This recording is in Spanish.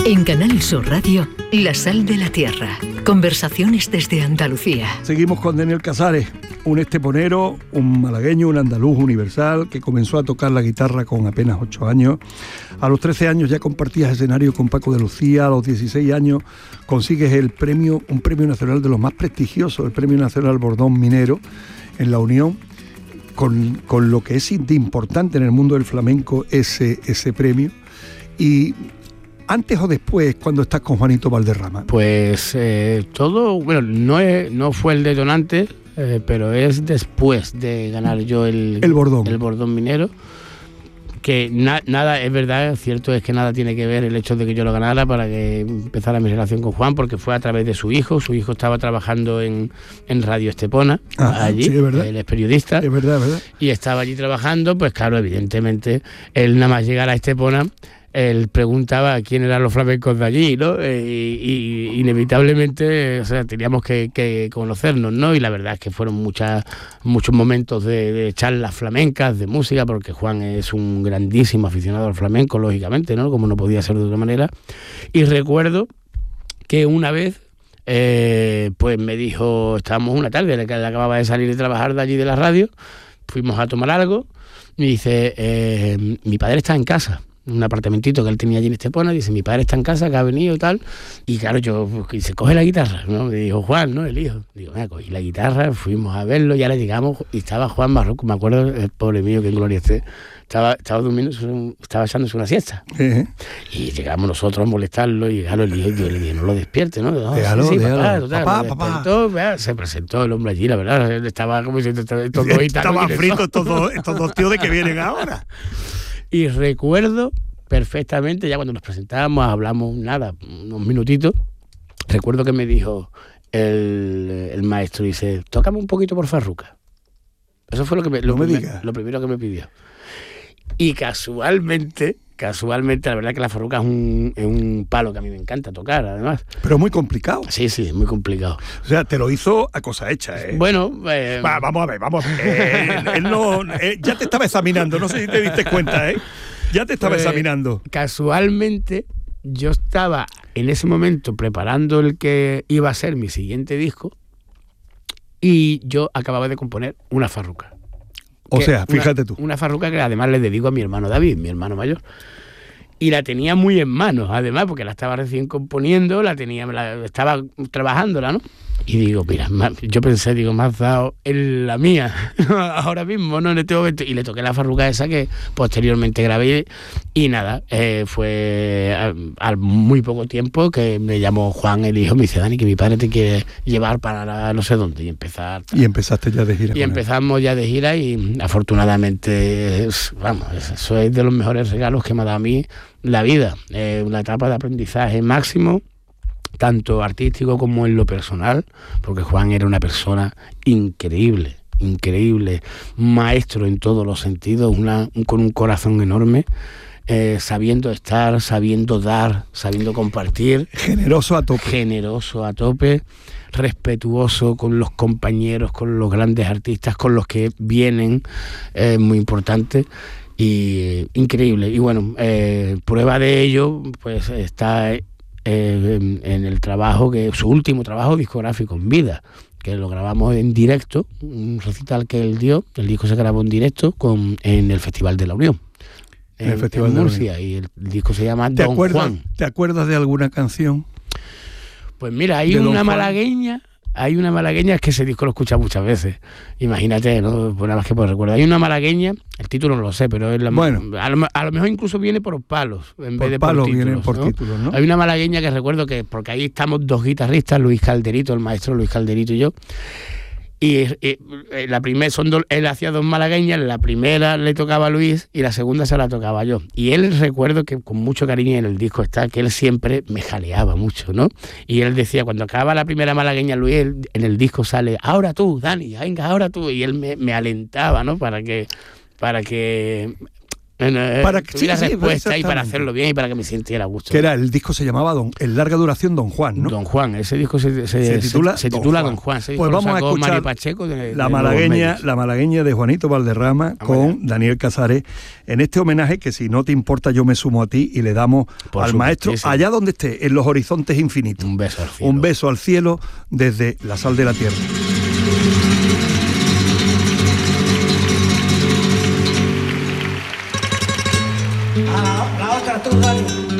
En Canal Sur Radio, La Sal de la Tierra. Conversaciones desde Andalucía. Seguimos con Daniel Casares, un esteponero, un malagueño, un andaluz universal que comenzó a tocar la guitarra con apenas 8 años. A los 13 años ya compartías escenario con Paco de Lucía. A los 16 años consigues un premio nacional de los más prestigiosos, el Premio Nacional Bordón Minero en La Unión, con lo que es de importante en el mundo del flamenco ese premio. Y ¿antes o después cuando estás con Juanito Valderrama? Pues todo, bueno, no fue el detonante, pero es después de ganar yo el Bordón Minero, que nada, es verdad, es cierto, es que nada tiene que ver el hecho de que yo lo ganara para que empezara mi relación con Juan, porque fue a través de su hijo estaba trabajando en Radio Estepona, allí, sí, es verdad. Él es periodista, es verdad. Y estaba allí trabajando, pues claro, evidentemente, él nada más llegar a Estepona, él preguntaba quién eran los flamencos de allí, ¿no? Y inevitablemente, o sea, teníamos que conocernos, ¿no? Y la verdad es que fueron muchos momentos de charlas flamencas, de música, porque Juan es un grandísimo aficionado al flamenco, lógicamente, ¿no? Como no podía ser de otra manera. Y recuerdo que una vez, pues me dijo, estábamos una tarde, que él acababa de salir de trabajar de allí de la radio, fuimos a tomar algo, y dice, mi padre está en casa. Un apartamentito que él tenía allí en Estepona, dice, mi padre está en casa, que ha venido y tal, y claro, se coge la guitarra, ¿no? Me dijo Juan, ¿no? El hijo. Digo, mira, cogí la guitarra, fuimos a verlo, ya le llegamos, y estaba Juan Marroco, me acuerdo, el pobre mío, que en gloria esté, estaba durmiendo, estaba echándose una siesta. Uh-huh. Y llegamos nosotros a molestarlo, y claro, yo le dije, no lo despierte, ¿no? Déjalo. Papá. Se presentó el hombre allí, la verdad, estaba como diciendo, estaba frito estos dos tíos de que vienen ahora. Y recuerdo perfectamente, ya cuando nos presentábamos, hablamos unos minutitos, recuerdo que me dijo el maestro, dice, tócame un poquito por Farruca. Eso fue lo primero que me pidió. Y casualmente, la verdad que la Farruca es un palo que a mí me encanta tocar, además. Pero muy complicado. Sí, es muy complicado. O sea, te lo hizo a cosa hecha, ¿eh? Bueno... vamos a ver. Él no... ya te estaba examinando, no sé si te diste cuenta, ¿eh? Ya te estaba examinando. Casualmente, yo estaba en ese momento preparando el que iba a ser mi siguiente disco y yo acababa de componer una Farruca. O sea, fíjate tú. Una Farruca que además le dedico a mi hermano David, mi hermano mayor. Y la tenía muy en manos, además, porque la estaba recién componiendo, estaba trabajándola, ¿no? Y digo, mira, yo pensé, me has dado en la mía, ahora mismo, ¿no? En este momento. Y le toqué la Farruca esa que posteriormente grabé. Y nada, fue al muy poco tiempo que me llamó Juan, el hijo, me dice, Dani, que mi padre te quiere llevar para no sé dónde. Y empezaste ya de gira. Y empezamos ya de gira y afortunadamente, eso es de los mejores regalos que me ha dado a mí la vida. Una etapa de aprendizaje máximo, tanto artístico como en lo personal, porque Juan era una persona increíble, maestro en todos los sentidos, con un corazón enorme, sabiendo estar, sabiendo dar, sabiendo compartir. Generoso a tope, respetuoso con los compañeros, con los grandes artistas, con los que vienen, muy importante. Y increíble. Y bueno, prueba de ello pues está en el trabajo, su último trabajo discográfico en vida, que lo grabamos en directo, un recital que él dio. El disco se grabó en directo en el Festival de la Unión, en Murcia, y el disco se llama Don Juan. ¿Te acuerdas de alguna canción? Pues mira, hay una malagueña, es que ese disco lo escucha muchas veces. Imagínate, ¿no? Pues nada más que por recuerdo. Hay una malagueña, el título no lo sé, pero es a lo mejor incluso viene por palos en vez de por títulos. Viene por títulos, ¿no? Hay una malagueña que recuerdo porque ahí estamos dos guitarristas, Luis Calderito, el maestro Luis Calderito y yo. Y la primera él hacía dos malagueñas, la primera le tocaba a Luis y la segunda se la tocaba yo. Y él, recuerdo que con mucho cariño en el disco está que él siempre me jaleaba mucho, ¿no? Y él decía, cuando acaba la primera malagueña Luis, en el disco sale, ahora tú, Dani, venga, ahora tú. Y él me alentaba, ¿no? Para que para que tuviera sí, respuesta y para exactamente. hacerlo bien y para que me sintiera a gusto. Que era, el disco se llamaba el larga duración Don Juan, ¿no? Don Juan, ese disco se titula Don Juan. Ese disco Pues lo vamos a sacó escuchar Mario Pacheco de la Nuevos Medios. malagueña de Juanito Valderrama con Daniel Casares, en este homenaje que, si no te importa, yo me sumo a ti y le damos Por al supuesto, maestro, sí. allá donde esté, en los horizontes infinitos. Un beso al cielo. Un beso al cielo desde la sal de la tierra. La otra tú, Dani.